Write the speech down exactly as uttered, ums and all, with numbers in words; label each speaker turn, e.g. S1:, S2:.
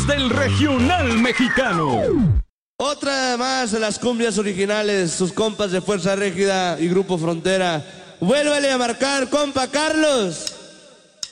S1: cumbias del regional mexicano.
S2: Otra más de las cumbias originales, sus compas de Fuerza Régida y Grupo Frontera. Vuélvele a marcar, compa Carlos.